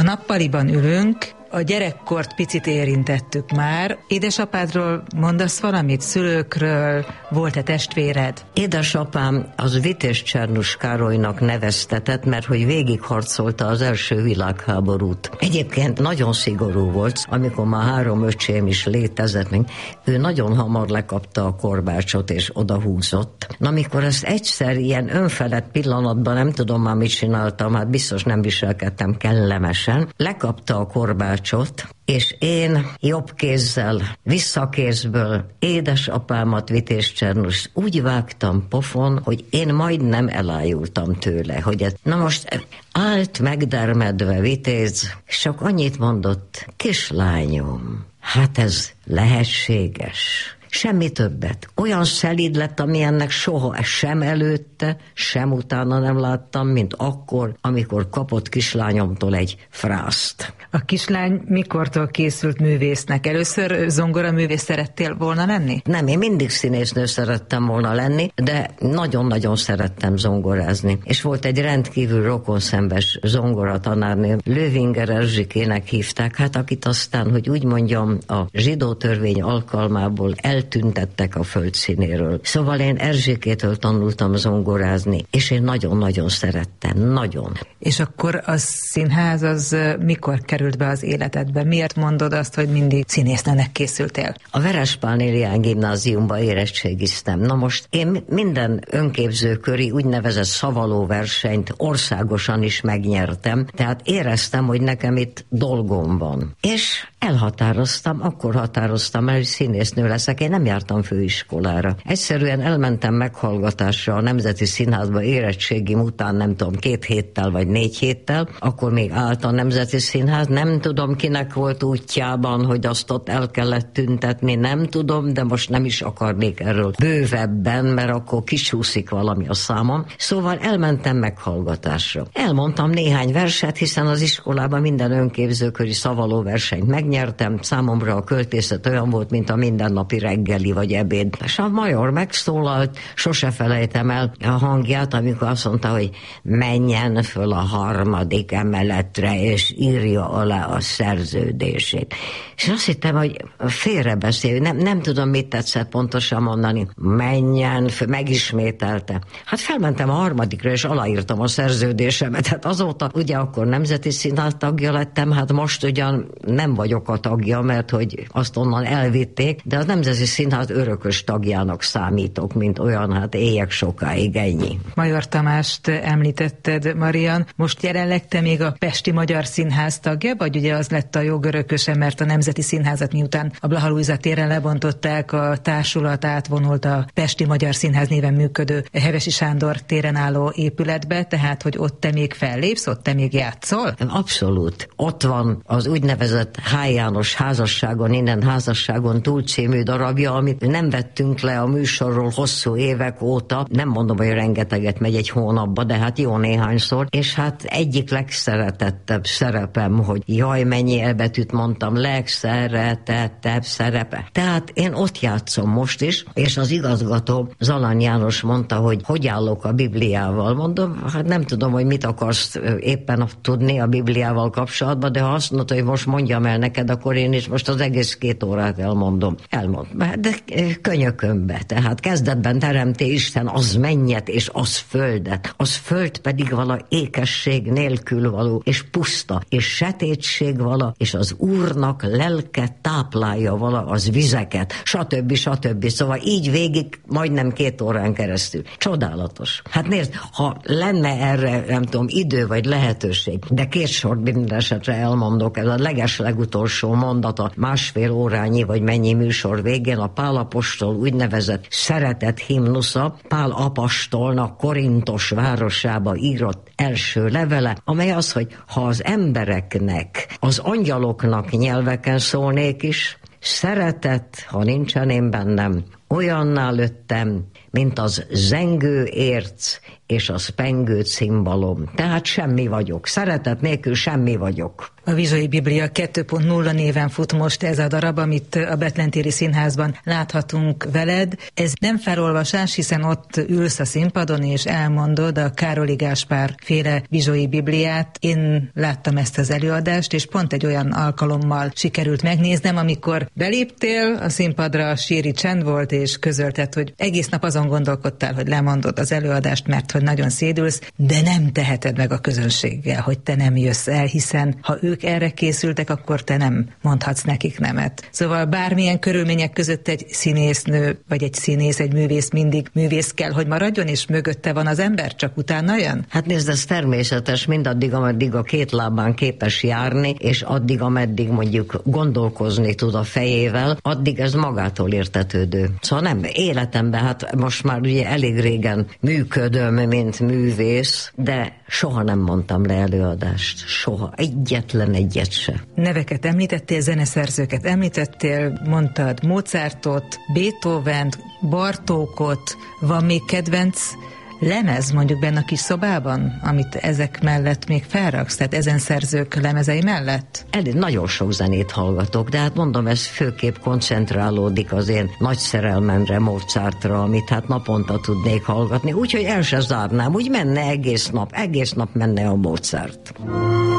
A nappaliban ülünk, a gyerekkort picit érintettük már. Édesapádról mondasz valamit? Szülőkről? Volt-e testvéred? Édesapám az Vitéz Csernus Károlynak neveztetett, mert hogy végigharcolta az első világháborút. Egyébként nagyon szigorú volt, amikor már 3 öcsém is létezett, ő nagyon hamar lekapta a korbácsot és odahúzott. Na, amikor ezt egyszer ilyen önfelett pillanatban, nem tudom már mit csináltam, hát biztos nem viselkedtem kellemesen, lekapta a korbácsot, és én jobb kézzel, visszakézből édesapámat, Vitéz Csernus úgy vágtam pofon, hogy én majdnem elájultam tőle, hogy na most állt megdermedve Vitéz, és csak annyit mondott: kislányom, hát ez lehetséges. Semmi többet. Olyan szelíd lett, amilyennek soha sem előtte, sem utána nem láttam, mint akkor, amikor kapott kislányomtól egy frászt. A kislány mikortól készült művésznek? Először zongoraművész szerettél volna lenni? Nem, én mindig színésznő szerettem volna lenni, de nagyon-nagyon szerettem zongorázni. És volt egy rendkívül rokonszembes zongoratanárnő, Löwinger Erzsikének hívták, hát akit aztán, hogy úgy mondjam, a zsidó törvény alkalmából eltüntettek a földszínéről. Szóval én Erzsikétől tanultam zongorázni, és én nagyon-nagyon szerettem, nagyon. És akkor a színház az mikor került be az életedbe? Miért mondod azt, hogy mindig színésznőnek készültél? A Verespál Élián gimnáziumba érettségiztem. Na most én minden önképzőköri úgynevezett szavalóversenyt országosan is megnyertem, tehát éreztem, hogy nekem itt dolgom van. És akkor határoztam el, hogy színésznő leszek. Én nem jártam főiskolára. Egyszerűen elmentem meghallgatásra a Nemzeti Színházba érettségim után, nem tudom, 2 héttel vagy 4 héttel, akkor még állt a Nemzeti Színház, nem tudom kinek volt útjában, hogy azt ott el kellett tüntetni, nem tudom, de most nem is akarnék erről bővebben, mert akkor kisúszik valami a számom. Szóval elmentem meghallgatásra. Elmondtam néhány verset, hiszen az iskolában minden önképzőköri szavalóversenyt megnyertem, számomra a költészet olyan volt, mint a mindennapi reggeli vagy ebéd. És a major megszólalt, sose felejtem el a hangját, amikor azt mondta, hogy menjen föl a 3. emeletre, és írja alá a szerződését. És azt hittem, hogy félrebeszél, nem tudom, mit tetszett pontosan mondani. Menjen, megismételte. Hát felmentem a 3. és aláírtam a szerződésemet. Hát azóta ugye akkor Nemzeti Színház tagja lettem, hát most ugyan nem vagyok a tagja, mert hogy azt onnan elvitték, de a Nemzeti Színház örökös tagjának számítok, mint olyan, hát éljek sokáig, ennyi. Major Tamást említetted, Marian. Most jelenleg te még a Pesti Magyar Színház tagja, vagy ugye az lett a jogörököse, mert a Nemzeti Színházat miután a Blaha Lujza téren lebontották, a társulat átvonult a Pesti Magyar Színház néven működő Hevesi Sándor téren álló épületbe, tehát hogy ott te még fellépsz, ott te még játszol? Abszolút. Ott van az úgynevezett H. János Házasságon, innen Házasságon túl című darabja, amit nem vettünk le a műsorról hosszú évek óta. Nem mondom, hogy rengeteget megy egy hónapba, de hát jó néhányszor. És hát egyik legszeretettebb szerepem, hogy jaj, mennyi elbetűt mondtam, legszeretettebb szerepe. Tehát én ott játszom most is, és az igazgató Zalán János mondta, hogy állok a Bibliával. Mondom, hát nem tudom, hogy mit akarsz éppen tudni a Bibliával kapcsolatban, de ha azt mondod, hogy most mondjam el neked, akkor én is most az egész 2 órát elmondom. De könyökömbe. Tehát kezdetben teremté Isten az mennyet és az földet. Az föld pedig vala ékesség nélkül való, és puszta, és setétség vala, és az Úrnak lelke táplálja vala az vizeket, stb. Szóval így végig majdnem 2 órán keresztül. Csodálatos. Hát nézd, ha lenne erre, nem tudom, idő vagy lehetőség, de 2 sort minden esetre elmondok, ez a legutolsó mondata, 1,5 órányi vagy mennyi műsor végén a Pál apostol úgynevezett szeretet himnusza, Pál apostolnak Korintos városába írott első levele, amely az, hogy ha az embereknek, az angyaloknak nyelveken szólnék is, szeretet, ha nincsen én bennem, olyanná lőttem, mint az zengő érc és az pengő cimbalom. Tehát semmi vagyok. Szeretet nélkül semmi vagyok. A Vizsai Biblia 2.0 néven fut most ez a darab, amit a Betlentéri Színházban láthatunk veled. Ez nem felolvasás, hiszen ott ülsz a színpadon és elmondod a Károli Gáspár féle Vizsai Bibliát. Én láttam ezt az előadást, és pont egy olyan alkalommal sikerült megnéznem, amikor beléptél a színpadra, síri csend volt, és közölted, hogy egész nap azon gondolkodtál, hogy lemondod az előadást, mert hogy nagyon szédülsz, de nem teheted meg a közönséggel, hogy te nem jössz el, hiszen ha ők erre készültek, akkor te nem mondhatsz nekik nemet. Szóval bármilyen körülmények között egy színésznő, vagy egy színész, egy művész mindig művész kell, hogy maradjon, és mögötte van az ember, csak utána jön? Hát nézd, ez természetes, mindaddig, ameddig a két lábán képes járni, és addig, ameddig mondjuk gondolkozni tud a fejével, addig ez magától értetődő. Szóval nem, életemben, hát most már ugye elég régen működöm, mint művész, de soha nem mondtam le előadást. Soha. Egyetlen egyet se. Neveket említettél, zeneszerzőket említettél, mondtad Mozartot, Beethovent, Bartókot, van még kedvenc lemez mondjuk benne a kis szobában, amit ezek mellett még felraksz, tehát ezen szerzők lemezei mellett? Nagyon sok zenét hallgatok, de hát mondom, ez főképp koncentrálódik az én nagy szerelmemre, Mozartra, amit hát naponta tudnék hallgatni, úgyhogy el se zárnám, úgy menne egész nap menne a Mozart.